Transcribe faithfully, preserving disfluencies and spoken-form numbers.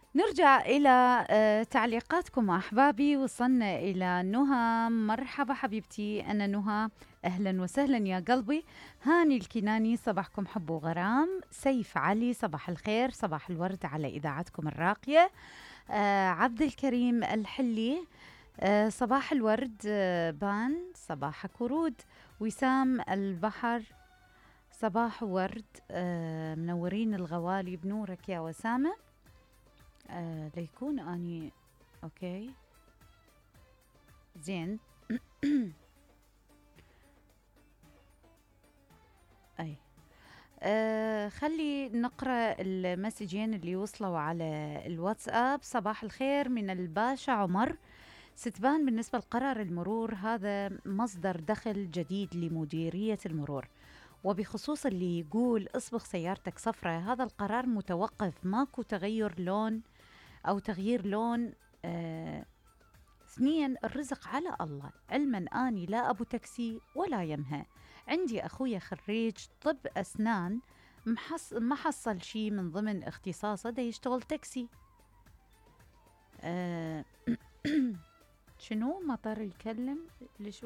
نرجع إلى آه، تعليقاتكم أحبابي. وصلنا إلى نهى. مرحبا حبيبتي، أنا نهى. أهلا وسهلا يا قلبي. هاني الكناني، صباحكم حب وغرام. سيف علي، صباح الخير، صباح الورد على إذاعتكم الراقية. آه، عبد الكريم الحلي، آه، صباح الورد. آه، بان، صباحك ورود. وسام البحر، صباح ورد. آه، منورين الغوالي بنورك يا وسامة. آه ليكون اني اوكي زين. اي آه خلي نقرا المسجين اللي وصلوا على الواتساب. صباح الخير من الباشا عمر. ستبان بالنسبة لقرار المرور هذا مصدر دخل جديد لمديرية المرور. وبخصوص اللي يقول اصبغ سيارتك صفراء، هذا القرار متوقف، ماكو تغير لون او تغيير لون. آه ثنيا، الرزق على الله. علما اني لا ابو تاكسي ولا يمها. عندي اخويا خريج طب اسنان، محص ما حصل شي من ضمن اختصاصه ده يشتغل تاكسي. آه شنو مطر يكلم ليش